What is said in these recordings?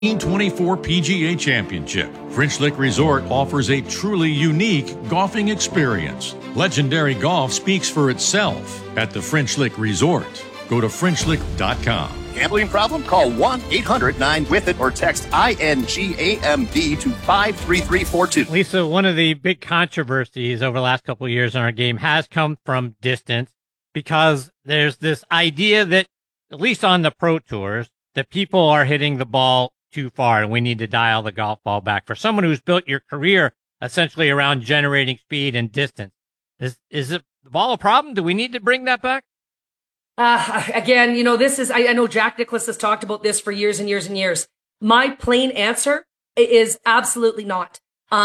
2024 PGA Championship. French Lick Resort offers a truly unique golfing experience. Legendary golf speaks for itself at the French Lick Resort. Go to FrenchLick.com. Gambling problem? Call 1-800-9-WITH-IT or text INGAMB to 53342. Lisa, one of the big controversies over the last couple of years in our game has come from distance, because there's this idea that, at least on the pro tours, that people are hitting the ball too far and we need to dial the golf ball back. For someone who's built your career essentially around generating speed and distance, is the ball a problem? Do we need to bring that back? Again, this is, I know Jack Nicklaus has talked about this for years and years and years. My plain answer is absolutely not.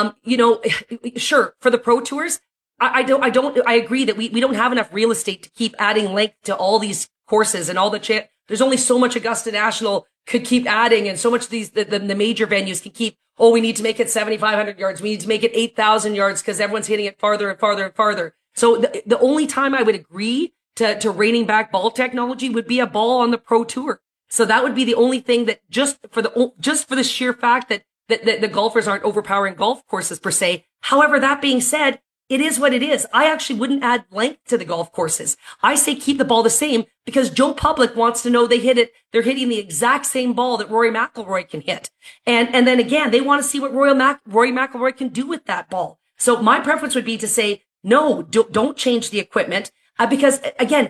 Sure, for the pro tours, I agree that we don't have enough real estate to keep adding length to all these courses and all there's only so much Augusta National could keep adding, and so much the major venues can keep, we need to make it 7,500 yards. We need to make it 8,000 yards because everyone's hitting it farther and farther and farther. So the only time I would agree to reining back ball technology would be a ball on the pro tour. So that would be the only thing that just for the sheer fact that the golfers aren't overpowering golf courses per se. However, that being said, it is what it is. I actually wouldn't add length to the golf courses. I say keep the ball the same because Joe Public wants to know they're hitting the exact same ball that Rory McIlroy can hit. And then again, they want to see what Rory McIlroy can do with that ball. So my preference would be to say, no, don't change the equipment. Because again,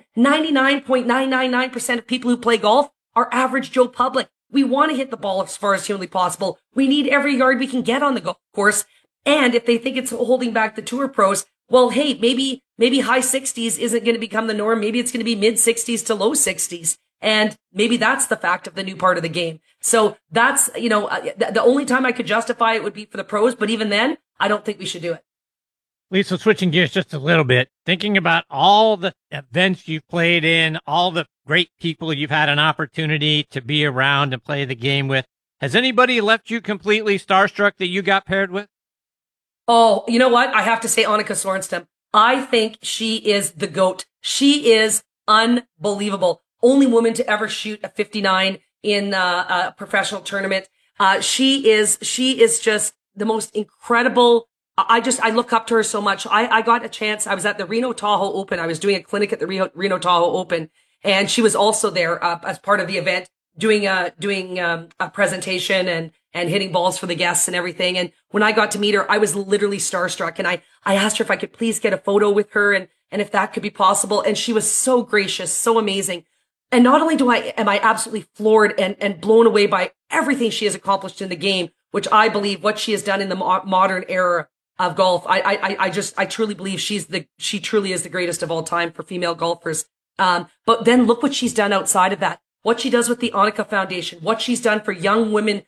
99.999% of people who play golf are average Joe Public. We want to hit the ball as far as humanly possible. We need every yard we can get on the golf course. And if they think it's holding back the tour pros, well, hey, maybe high 60s isn't going to become the norm. Maybe it's going to be mid 60s to low 60s. And maybe that's the fact of the new part of the game. So that's, the only time I could justify it would be for the pros. But even then, I don't think we should do it. Lisa, switching gears just a little bit, thinking about all the events you've played in, all the great people you've had an opportunity to be around and play the game with, has anybody left you completely starstruck that you got paired with? Oh, you know what? I have to say Annika Sorenstam. I think she is the GOAT. She is unbelievable. Only woman to ever shoot a 59 in a professional tournament. She is just the most incredible. I look up to her so much. I got a chance. I was at the Reno Tahoe Open. I was doing a clinic at the Reno Tahoe Open, and she was also there as part of the event, doing a presentation and hitting balls for the guests and everything. And when I got to meet her, I was literally starstruck. And I asked her if I could please get a photo with her and if that could be possible. And she was so gracious, so amazing. And not only am I absolutely floored and blown away by everything she has accomplished in the game, which I believe what she has done in the modern era of golf. I truly believe she truly is the greatest of all time for female golfers. But then look what she's done outside of that. What she does with the Annika Foundation, what she's done for young women,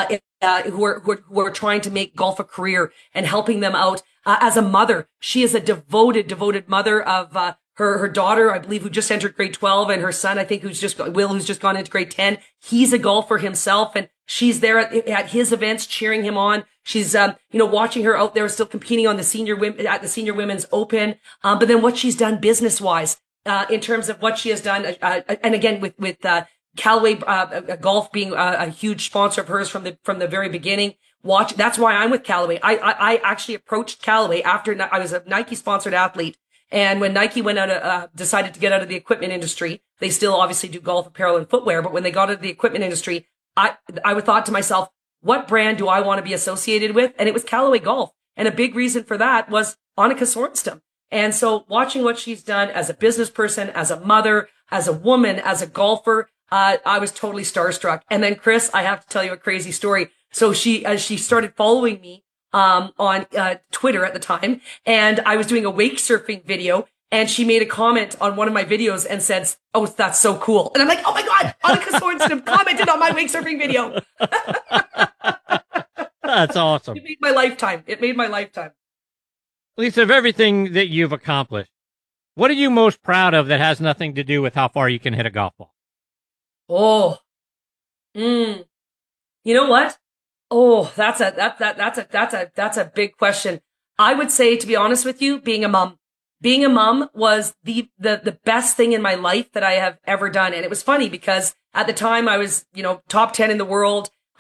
who are trying to make golf a career and helping them out. As a mother, she is a devoted mother of, her daughter, I believe, who just entered grade 12, and her son, I think, who's just gone into grade 10. He's a golfer himself, and she's there at his events cheering him on. She's, watching her out there still competing on the senior women's open. But then what she's done business wise, in terms of what she has done, and again, with Callaway, Golf being a huge sponsor of hers from the very beginning. That's why I'm with Callaway. I actually approached Callaway after I was a Nike sponsored athlete. And when Nike decided to get out of the equipment industry, they still obviously do golf apparel and footwear. But when they got out of the equipment industry, I thought to myself, what brand do I want to be associated with? And it was Callaway Golf. And a big reason for that was Annika Sorenstam. And so watching what she's done as a business person, as a mother, as a woman, as a golfer, I was totally starstruck. And then Chris, I have to tell you a crazy story. So as she started following me, on Twitter at the time, and I was doing a wake surfing video, and she made a comment on one of my videos and said, "Oh, that's so cool." And I'm like, "Oh my God, Annika Sorenstam commented on my wake surfing video." That's awesome. It made my lifetime. Lisa, of everything that you've accomplished, what are you most proud of that has nothing to do with how far you can hit a golf ball? Oh, you know what? Oh, that's a big question. I would say, to be honest with you, being a mom. Being a mom was the best thing in my life that I have ever done. And it was funny because at the time I was, top 10 in the world.